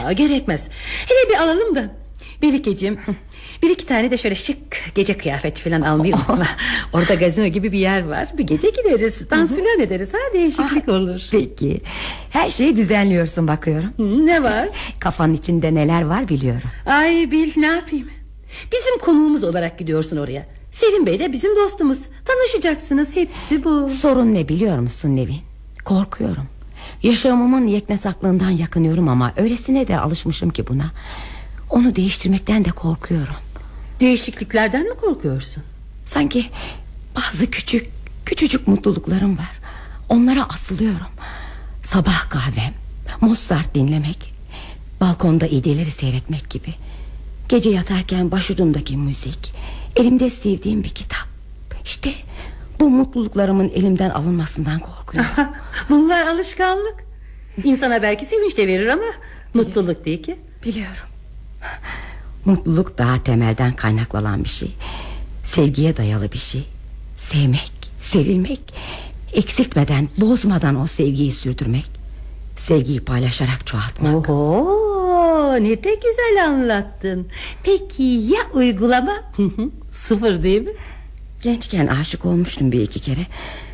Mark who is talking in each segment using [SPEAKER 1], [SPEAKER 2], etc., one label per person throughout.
[SPEAKER 1] gerekmez. Hele bir alalım da. Melikeciğim, bir iki tane de şöyle şık gece kıyafeti falan almayı unutma. Orada gazino gibi bir yer var. Bir gece gideriz, dans falan ederiz, ha, değişiklik olur.
[SPEAKER 2] Peki. Her şeyi düzenliyorsun bakıyorum.
[SPEAKER 1] Ne var?
[SPEAKER 2] Kafanın içinde neler var biliyorum.
[SPEAKER 1] Ay bil, ne yapayım. Bizim konuğumuz olarak gidiyorsun oraya. Selim Bey de bizim dostumuz. Tanışacaksınız, hepsi bu.
[SPEAKER 2] Sorun ne biliyor musun Nevin? Korkuyorum. Yaşamımın yeknesaklığından yakınıyorum ama öylesine de alışmışım ki buna. Onu değiştirmekten de korkuyorum.
[SPEAKER 1] Değişikliklerden mi korkuyorsun?
[SPEAKER 2] Sanki bazı küçücük mutluluklarım var. Onlara asılıyorum. Sabah kahvem, Mozart dinlemek, balkonda iğdeleri seyretmek gibi. Gece yatarken başucumdaki müzik, elimde sevdiğim bir kitap. İşte bu mutluluklarımın elimden alınmasından korkuyorum.
[SPEAKER 1] Bunlar alışkanlık. İnsana belki sevinç de verir ama mutluluk değil ki.
[SPEAKER 2] Biliyorum. Mutluluk daha temelden kaynaklanan bir şey. Sevgiye dayalı bir şey. Sevmek, sevilmek, eksiltmeden, bozmadan o sevgiyi sürdürmek. Sevgiyi paylaşarak çoğaltmak.
[SPEAKER 1] Oho, ne de güzel anlattın. Peki ya uygulama? Sıfır değil mi?
[SPEAKER 2] Gençken aşık olmuştum bir iki kere.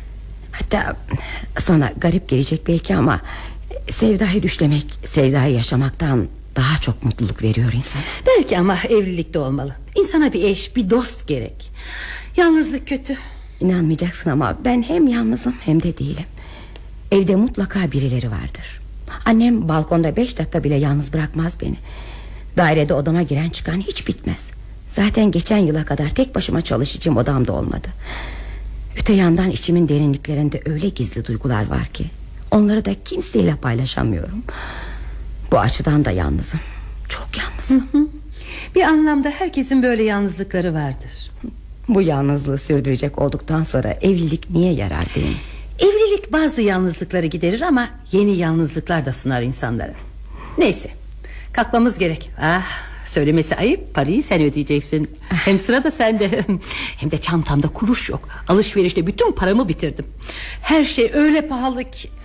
[SPEAKER 2] Hatta sana garip gelecek belki ama sevdayı düşlemek, sevdayı yaşamaktan daha çok mutluluk veriyor insan.
[SPEAKER 1] Belki ama evlilikte olmalı. İnsana bir eş, bir dost gerek. Yalnızlık kötü.
[SPEAKER 2] İnanmayacaksın ama ben hem yalnızım hem de değilim. Evde mutlaka birileri vardır. Annem balkonda 5 dakika bile yalnız bırakmaz beni. Dairede odama giren çıkan hiç bitmez. Zaten geçen yıla kadar tek başıma çalışacağım odamda olmadı. Öte yandan içimin derinliklerinde öyle gizli duygular var ki onları da kimseyle paylaşamıyorum. Bu açıdan da yalnızım. Çok yalnızım.
[SPEAKER 1] Bir anlamda herkesin böyle yalnızlıkları vardır.
[SPEAKER 2] Bu yalnızlığı sürdürecek olduktan sonra evlilik niye yarar değil mi?
[SPEAKER 1] Evlilik bazı yalnızlıkları giderir ama yeni yalnızlıklar da sunar insanlara. Neyse, kalkmamız gerek. Söylemesi ayıp, parayı sen ödeyeceksin. Hem sıra da sende. Hem de çantamda kuruş yok. Alışverişte bütün paramı bitirdim. Her şey öyle pahalı ki.